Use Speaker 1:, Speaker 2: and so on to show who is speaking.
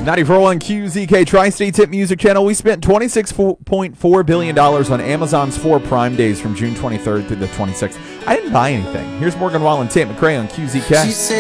Speaker 1: 94.1 QZK Tri-State Tip Music Channel. We spent $26.4 billion on Amazon's 4 Prime Days from June 23rd through the 26th. I didn't buy anything. Here's Morgan Wallen, Tate McRae on QZK.